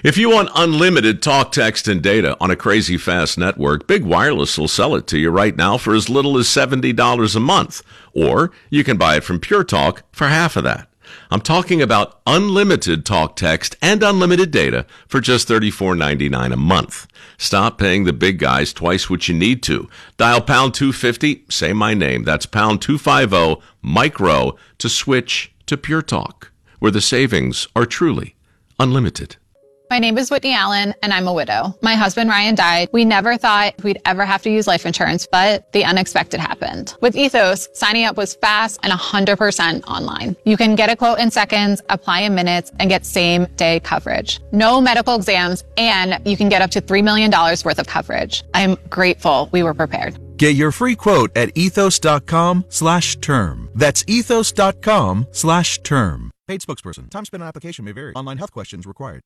If you want unlimited talk, text, and data on a crazy fast network, Big Wireless will sell it to you right now for as little as $70 a month. Or you can buy it from Pure Talk for half of that. I'm talking about unlimited talk, text, and unlimited data for just $34.99 a month. Stop paying the big guys twice what you need to. Dial pound 250, say my name. That's pound 250, micro, to switch to Pure Talk, where the savings are truly unlimited. My name is Whitney Allen, and I'm a widow. My husband, Ryan, died. We never thought we'd ever have to use life insurance, but the unexpected happened. With Ethos, signing up was fast and 100% online. You can get a quote in seconds, apply in minutes, and get same-day coverage. No medical exams, and you can get up to $3 million worth of coverage. I'm grateful we were prepared. Get your free quote at ethos.com/term. That's ethos.com/term. Paid spokesperson. Time spent on application may vary. Online health questions required.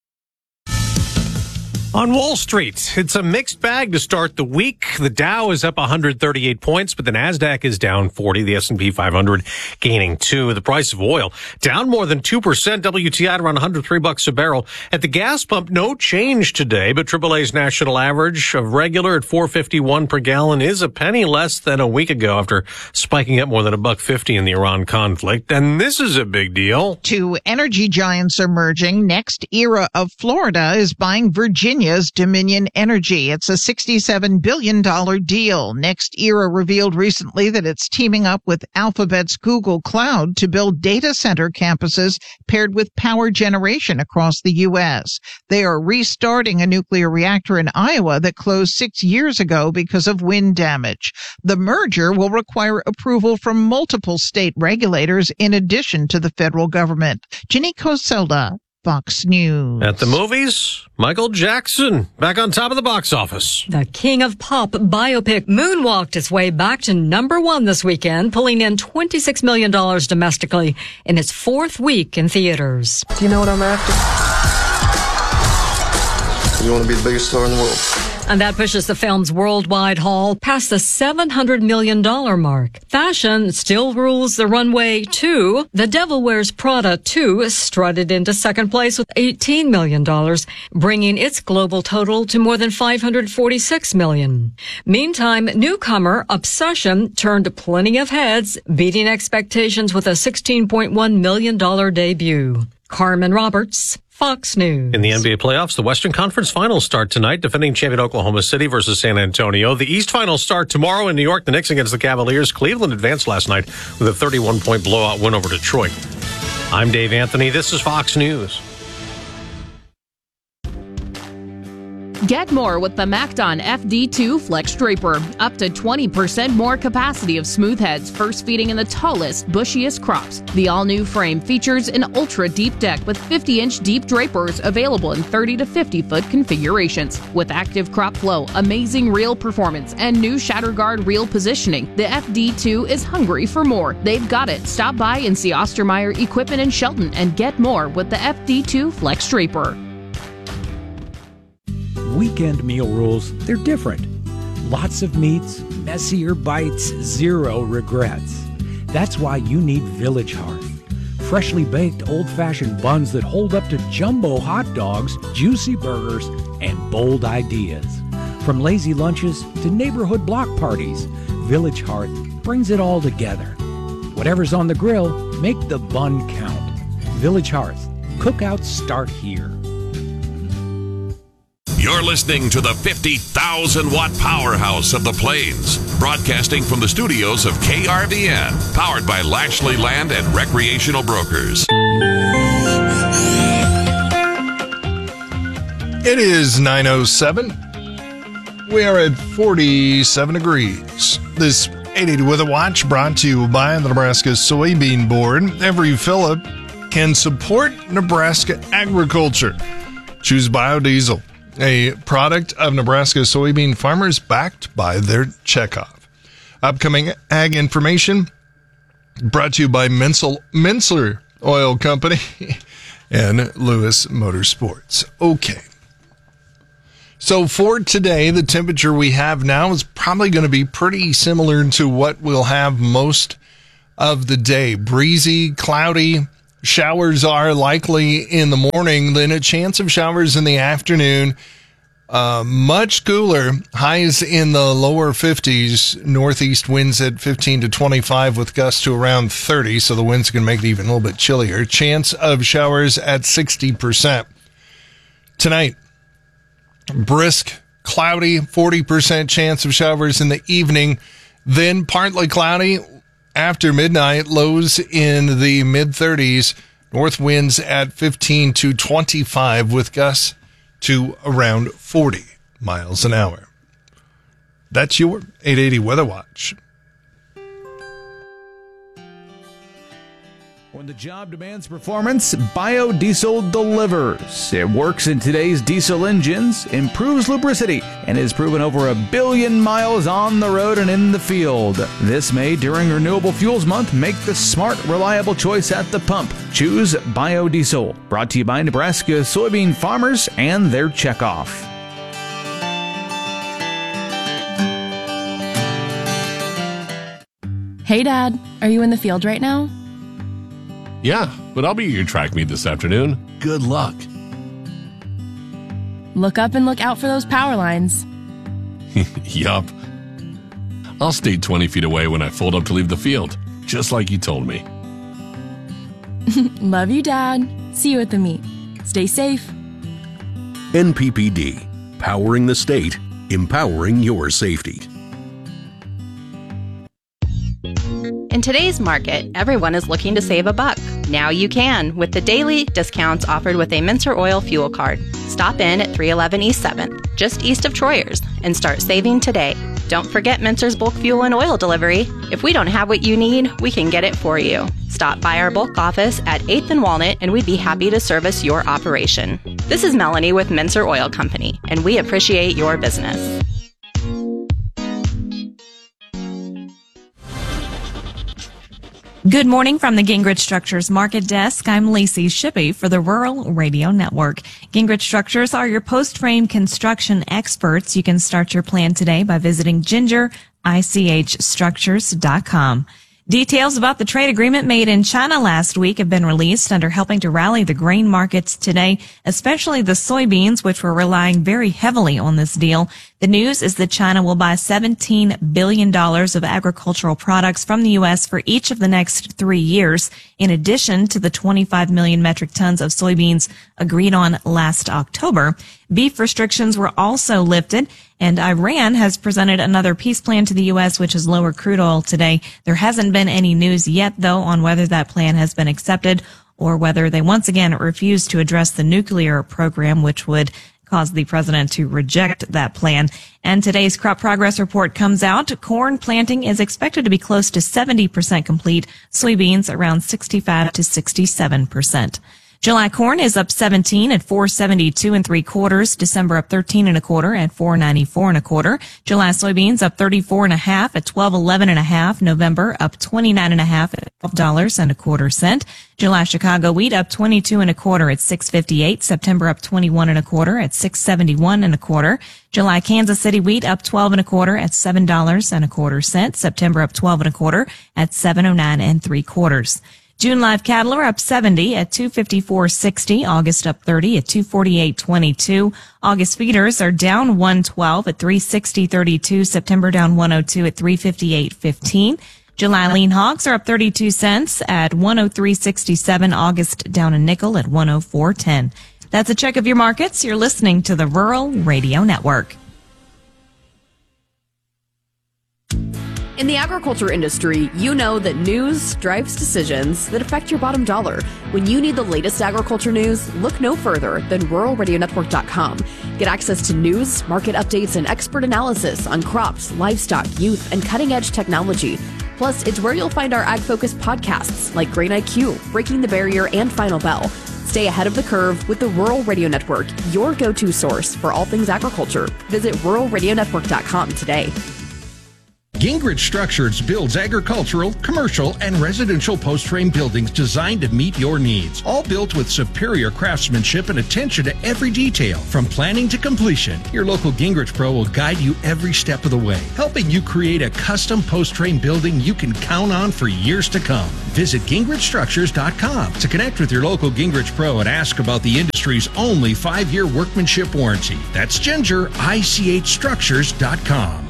On Wall Street, it's a mixed bag to start the week. The Dow is up 138 points, but the Nasdaq is down 40. The S&P 500 gaining 2. The price of oil down more than 2%. WTI around $103 a barrel. At the gas pump, no change today, but AAA's national average of regular at $4.51 per gallon is a penny less than a week ago after spiking up more than $1.50 in the Iran conflict. And this is a big deal. Two energy giants are merging. Next Era of Florida is buying Virginia's Dominion Energy. It's a $67 billion deal. Next Era revealed recently that it's teaming up with Alphabet's Google Cloud to build data center campuses paired with power generation across the U.S. They are restarting a nuclear reactor in Iowa that closed 6 years ago because of wind damage. The merger will require approval from multiple state regulators in addition to the federal government. Ginny Coselda, Fox News. At the movies, Michael Jackson back on top of the box office. The King of Pop biopic moonwalked its way back to #1 this weekend, pulling in $26 million domestically in its 4th week in theaters. Do you know what I'm after? You want to be the biggest star in the world. And that pushes the film's worldwide haul past the $700 million mark. Fashion still rules the runway, too. The Devil Wears Prada 2 strutted into second place with $18 million, bringing its global total to more than $546 million. Meantime, newcomer Obsession turned plenty of heads, beating expectations with a $16.1 million debut. Carmen Roberts, Fox News. In the NBA playoffs, the Western Conference Finals start tonight. Defending champion Oklahoma City versus San Antonio. The East Finals start tomorrow in New York. The Knicks against the Cavaliers. Cleveland advanced last night with a 31-point blowout win over Detroit. I'm Dave Anthony. This is Fox News. Get more with the MacDon FD2 Flex Draper. Up to 20% more capacity of smooth heads, first feeding in the tallest, bushiest crops. The all-new frame features an ultra-deep deck with 50-inch deep drapers available in 30 to 50-foot configurations. With active crop flow, amazing reel performance, and new shatter guard reel positioning, the FD2 is hungry for more. They've got it. Stop by and see Ostermeyer Equipment in Shelton and get more with the FD2 Flex Draper. Weekend meal rules, they're different. Lots of meats, messier bites, zero regrets. That's why you need Village Hearth. Freshly baked old-fashioned buns that hold up to jumbo hot dogs, juicy burgers, and bold ideas. From lazy lunches to neighborhood block parties, Village Hearth brings it all together. Whatever's on the grill, make the bun count. Village Hearth. Cookouts start here. You're listening to the 50,000-watt powerhouse of the Plains, broadcasting from the studios of KRVN, powered by Lashley Land and Recreational Brokers. It is 9:07. We are at 47 degrees. This 880 Weather Watch brought to you by the Nebraska Soybean Board. Every fill-up can support Nebraska agriculture. Choose biodiesel, a product of Nebraska soybean farmers backed by their checkoff. Upcoming ag information brought to you by Mensler Oil Company and Lewis Motorsports. Okay. So for today, the temperature we have now is probably going to be pretty similar to what we'll have most of the day. Breezy, cloudy, Showers are likely in the morning, then a chance of showers in the afternoon. Much cooler, highs in the lower 50s, northeast winds at 15 to 25 with gusts to around 30, so the winds can make it even a little bit chillier. Chance of showers at 60%. Tonight, brisk, cloudy, 40% chance of showers in the evening, then partly cloudy after midnight, lows in the mid-30s, north winds at 15 to 25 with gusts to around 40 miles an hour. That's your 880 Weather Watch. When the job demands performance, biodiesel delivers. It works in today's diesel engines, improves lubricity, and is proven over 1 billion miles on the road and in the field. This May, during Renewable Fuels Month, make the smart, reliable choice at the pump. Choose biodiesel. Brought to you by Nebraska soybean farmers and their checkoff. Hey, Dad, are you in the field right now? Yeah, but I'll be at your track meet this afternoon. Good luck. Look up and look out for those power lines. Yup. I'll stay 20 feet away when I fold up to leave the field, just like you told me. Love you, Dad. See you at the meet. Stay safe. NPPD, powering the state, empowering your safety. In today's market, everyone is looking to save a buck. Now you can with the daily discounts offered with a Mincer Oil fuel card. Stop in at 311 East 7th, just east of Troyers, and start saving today. Don't forget Mincer's bulk fuel and oil delivery. If we don't have what you need, we can get it for you. Stop by our bulk office at 8th and Walnut, and we'd be happy to service your operation. This is Melanie with Mincer Oil Company, and we appreciate your business. Good morning from the Gingrich Structures Market Desk. I'm Lacey Shippey for the Rural Radio Network. Gingrich Structures are your post-frame construction experts. You can start your plan today by visiting gingerichstructures.com. Details about the trade agreement made in China last week have been released and are helping to rally the grain markets today, especially the soybeans, which were relying very heavily on this deal. The news is that China will buy $17 billion of agricultural products from the U.S. for each of the next 3 years, in addition to the 25 million metric tons of soybeans agreed on last October. Beef restrictions were also lifted, and Iran has presented another peace plan to the U.S., which has lowered crude oil today. There hasn't been any news yet, though, on whether that plan has been accepted or whether they once again refuse to address the nuclear program, which would cause the president to reject that plan. And today's crop progress report comes out. Corn planting is expected to be close to 70% complete. Soybeans around 65 to 67%. July corn is up 17 at 472 3/4. December up 13 1/4 at 494 1/4. July soybeans up 34 1/2 at 1211 1/2. November up 29 1/2 at $12.25. July Chicago wheat up 22 1/4 at 658. September up 21 1/4 at 671 1/4. July Kansas City wheat up 12 1/4 at $7.25. September up 12 1/4 at 709 3/4. June live cattle are up 70 at 254.60. August up 30 at 248.22. August feeders are down 112 at 360.32. September down 102 at 358.15. July lean hogs are up 32 cents at 103.67. August down a nickel at 104.10. That's a check of your markets. You're listening to the Rural Radio Network. In the agriculture industry, you know that news drives decisions that affect your bottom dollar. When you need the latest agriculture news, look no further than ruralradionetwork.com. Get access to news, market updates, and expert analysis on crops, livestock, youth, and cutting-edge technology. Plus, it's where you'll find our ag-focused podcasts like Grain IQ, Breaking the Barrier, and Final Bell. Stay ahead of the curve with the Rural Radio Network, your go-to source for all things agriculture. Visit ruralradionetwork.com today. Gingrich Structures builds agricultural, commercial, and residential post-frame buildings designed to meet your needs. All built with superior craftsmanship and attention to every detail, from planning to completion. Your local Gingrich Pro will guide you every step of the way, helping you create a custom post-frame building you can count on for years to come. Visit GingrichStructures.com to connect with your local Gingrich Pro and ask about the industry's only 5-year workmanship warranty. That's GingerICHStructures.com.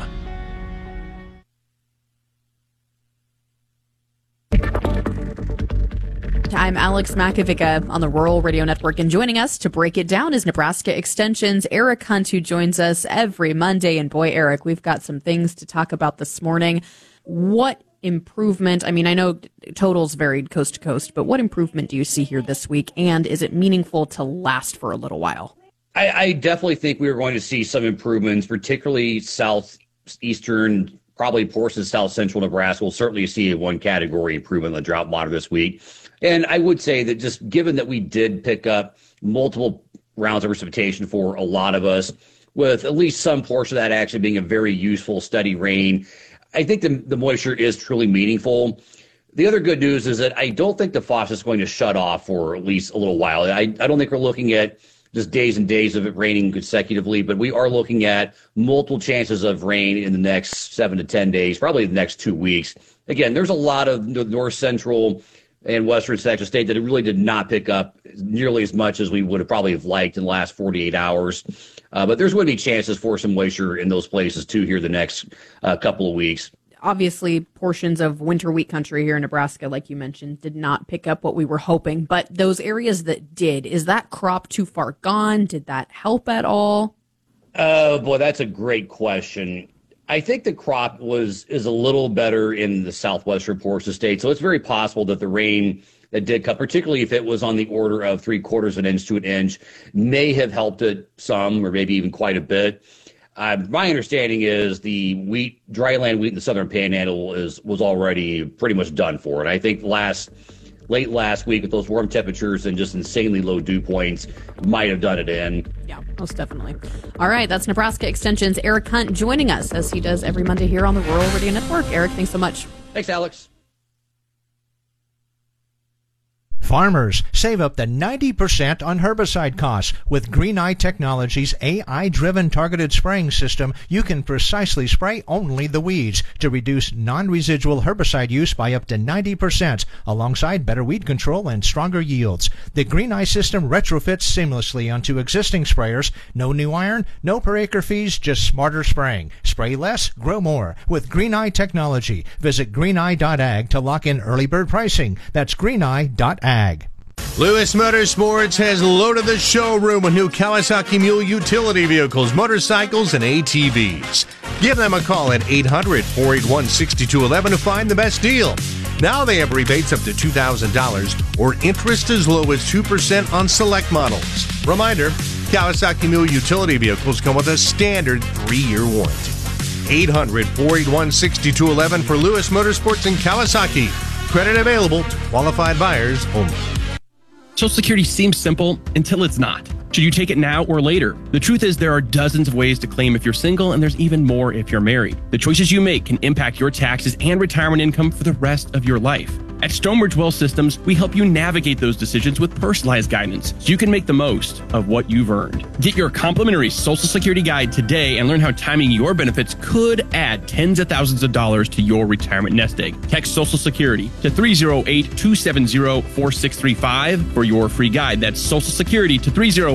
I'm Alex Makovica on the Rural Radio Network, and joining us to break it down is Nebraska Extension's Eric Hunt, who joins us every Monday. And boy, Eric, we've got some things to talk about this morning. What improvement, I mean, I know totals varied coast to coast, but what improvement do you see here this week, and is it meaningful to last for a little while? I definitely think we are going to see some improvements, particularly southeastern, probably portions of south central Nebraska. We'll certainly see a one category improvement in the drought monitor this week. And I would say that just given that we did pick up multiple rounds of precipitation for a lot of us, with at least some portion of that actually being a very useful, steady rain, I think the moisture is truly meaningful. The other good news is that I don't think the faucet is going to shut off for at least a little while. I don't think we're looking at just days and days of it raining consecutively, but we are looking at multiple chances of rain in the next 7 to 10 days, probably the next 2 weeks. Again, there's a lot of north central and western sections of state that it really did not pick up nearly as much as we would have probably have liked in the last 48 hours. But there's going to be chances for some moisture in those places too here the next couple of weeks. Obviously, portions of winter wheat country here in Nebraska, like you mentioned, did not pick up what we were hoping. But those areas that did, is that crop too far gone? Did that help at all? Oh, boy, that's a great question. I think the crop is a little better in the southwestern portions of the state. So it's very possible that the rain that did come, particularly if it was on the order of 3/4 inch to an inch, may have helped it some or maybe even quite a bit. My understanding is the dryland wheat in the southern panhandle was already pretty much done for. And I think late last week with those warm temperatures and just insanely low dew points might have done it in. Yeah, most definitely. All right, that's Nebraska Extension's Eric Hunt joining us as he does every Monday here on the Rural Radio Network. Eric, thanks so much. Thanks, Alex. Farmers save up to 90% on herbicide costs. With Green-Eye Technologies' AI-driven targeted spraying system, you can precisely spray only the weeds to reduce non-residual herbicide use by up to 90%, alongside better weed control and stronger yields. The Green-Eye system retrofits seamlessly onto existing sprayers. No new iron, no per acre fees, just smarter spraying. Spray less, grow more with Green-Eye Technology. Visit greeneye.ag to lock in early bird pricing. That's greeneye.ag. Lewis Motorsports has loaded the showroom with new Kawasaki Mule utility vehicles, motorcycles, and ATVs. Give them a call at 800-481-6211 to find the best deal. Now they have rebates up to $2,000 or interest as low as 2% on select models. Reminder, Kawasaki Mule utility vehicles come with a standard 3-year warranty. 800-481-6211 for Lewis Motorsports and Kawasaki. Credit available to qualified buyers only. Social Security seems simple until it's not. Should you take it now or later? The truth is there are dozens of ways to claim if you're single, and there's even more if you're married. The choices you make can impact your taxes and retirement income for the rest of your life. At Stonebridge Wealth Systems, we help you navigate those decisions with personalized guidance so you can make the most of what you've earned. Get your complimentary Social Security guide today and learn how timing your benefits could add tens of thousands of dollars to your retirement nest egg. Text Social Security to 308-270-4635 for your free guide. That's Social Security to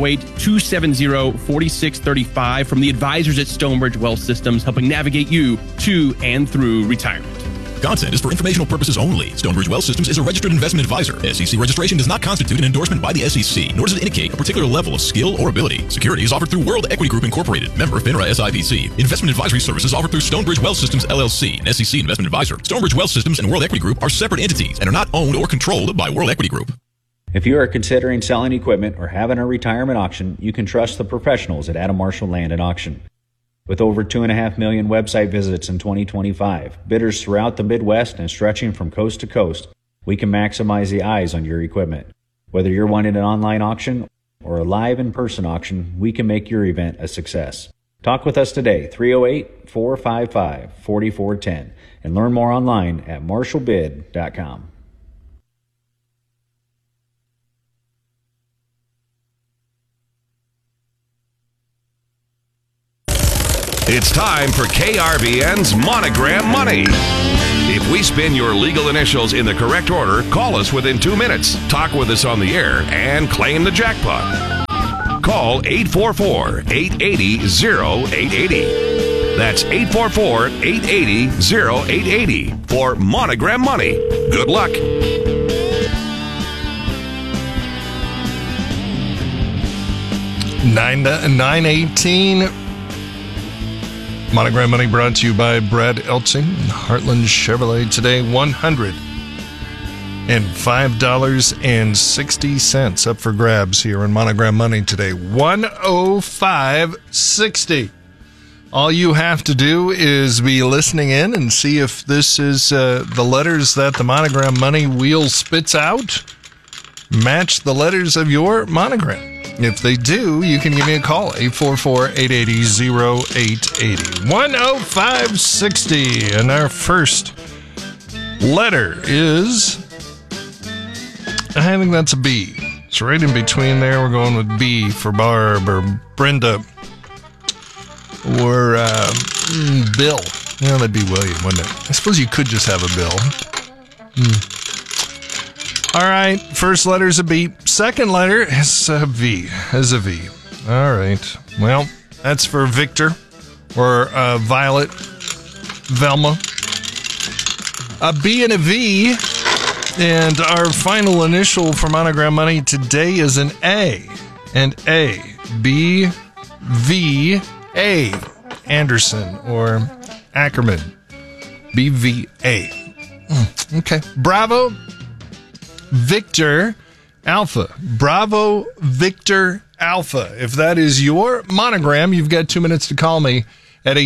308-270-4635 from the advisors at Stonebridge Wealth Systems, helping navigate you to and through retirement. Content is for informational purposes only. Stonebridge Wealth Systems is a registered investment advisor. SEC registration does not constitute an endorsement by the SEC, nor does it indicate a particular level of skill or ability. Security is offered through World Equity Group Incorporated, member FINRA SIPC. Investment advisory services offered through Stonebridge Wealth Systems LLC, an SEC investment advisor. Stonebridge Wealth Systems and World Equity Group are separate entities and are not owned or controlled by World Equity Group. If you are considering selling equipment or having a retirement auction, you can trust the professionals at Adam Marshall Land and Auction. With over 2.5 million website visits in 2025, bidders throughout the Midwest and stretching from coast to coast, we can maximize the eyes on your equipment. Whether you're wanting an online auction or a live in-person auction, we can make your event a success. Talk with us today, 308-455-4410, and learn more online at marshallbid.com. It's time for KRVN's Monogram Money. If we spin your legal initials in the correct order, call us within 2 minutes, talk with us on the air, and claim the jackpot. Call 844-880-0880. That's 844-880-0880 for Monogram Money. Good luck. $9:18. Monogram Money brought to you by Brad Eltsing, Heartland Chevrolet. Today, $105.60 up for grabs here in Monogram Money today. $105.60. All you have to do is be listening in and see if this is the letters that the Monogram Money wheel spits out. Match the letters of your monogram. If they do, you can give me a call, 844-880-0880. 10560. And our first letter is, I think that's a B. It's right in between there. We're going with B for Barb or Brenda or Bill. Yeah, that'd be William, wouldn't it? I suppose you could just have a Bill. All right, first letter is a B. Second letter is a V. All right. Well, that's for Victor or Violet, Velma. A B and a V. And our final initial for Monogram Money today is an A. And A. B, V, A. Anderson or Ackerman. B, V, A. Okay. Bravo. Victor Alpha. Bravo Victor Alpha. If that is your monogram, you've got 2 minutes to call me at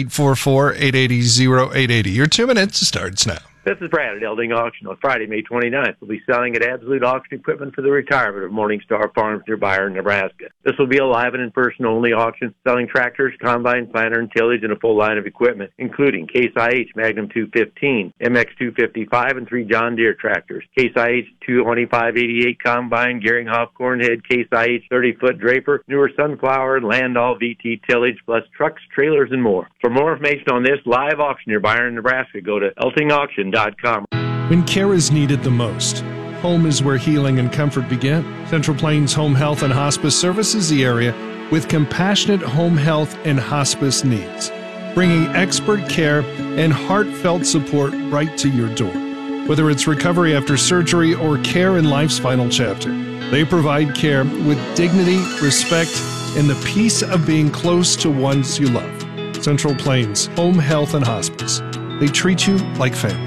844-880-0880. Your 2 minutes starts now. This is Brad at Elding Auction on Friday, May 29th. We'll be selling at Absolute Auction equipment for the retirement of Morningstar Farms near Byron, Nebraska. This will be a live and in-person only auction, selling tractors, combine, planter, and tillage, and a full line of equipment, including Case IH Magnum 215, MX 255, and 3 John Deere tractors, Case IH 22588 combine, Geringhoff Cornhead, Case IH 30-foot draper, newer Sunflower, Landall VT tillage, plus trucks, trailers, and more. For more information on this live auction near Byron, Nebraska, go to eltingauction.com. When care is needed the most, home is where healing and comfort begin. Central Plains Home Health and Hospice services the area with compassionate home health and hospice needs, bringing expert care and heartfelt support right to your door. Whether it's recovery after surgery or care in life's final chapter, they provide care with dignity, respect, and the peace of being close to ones you love. Central Plains Home Health and Hospice. They treat you like family.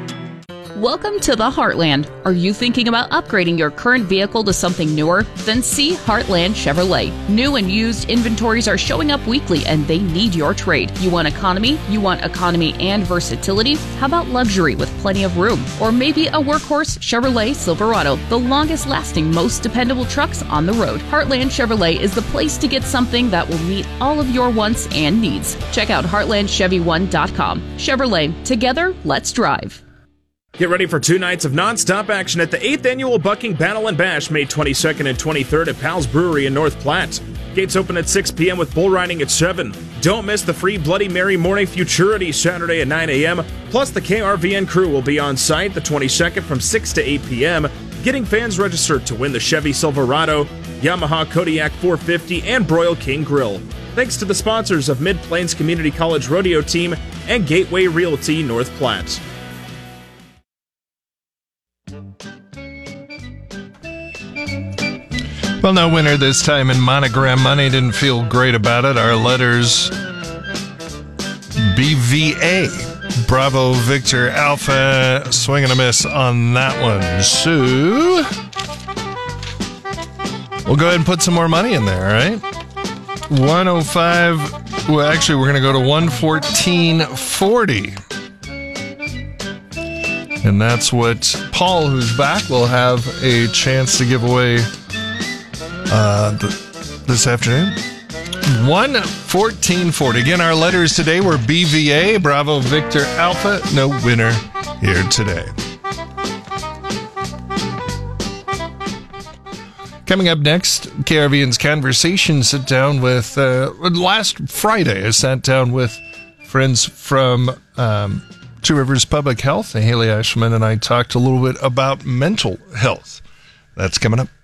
Welcome to the Heartland. Are you thinking about upgrading your current vehicle to something newer? Then see Heartland Chevrolet. New and used inventories are showing up weekly and they need your trade. You want economy? You want economy and versatility? How about luxury with plenty of room? Or maybe a workhorse Chevrolet Silverado, the longest lasting, most dependable trucks on the road. Heartland Chevrolet is the place to get something that will meet all of your wants and needs. Check out heartlandchevy1.com. Chevrolet, together, let's drive. Get ready for 2 nights of non-stop action at the 8th Annual Bucking Battle and Bash, May 22nd and 23rd at Pal's Brewery in North Platte. Gates open at 6 p.m. with bull riding at 7. Don't miss the free Bloody Mary Morning Futurity Saturday at 9 a.m. Plus, the KRVN crew will be on site the 22nd from 6 to 8 p.m., getting fans registered to win the Chevy Silverado, Yamaha Kodiak 450, and Broil King Grill. Thanks to the sponsors of Mid-Plains Community College Rodeo Team and Gateway Realty North Platte. Well, no winner this time in Monogram Money. Didn't feel great about it. Our letters BVA. Bravo Victor Alpha. Swing and a miss on that one. So we'll go ahead and put some more money in there, all right? 105. Well, actually, we're going to go to 114.40. And that's what Paul, who's back, will have a chance to give away this afternoon. 1-1440. Again, our letters today were BVA, Bravo Victor Alpha. No winner here today. Coming up next, KRVN's Conversation sit down with, last Friday, I sat down with friends from Two Rivers Public Health. Haley Ashman and I talked a little bit about mental health. That's coming up.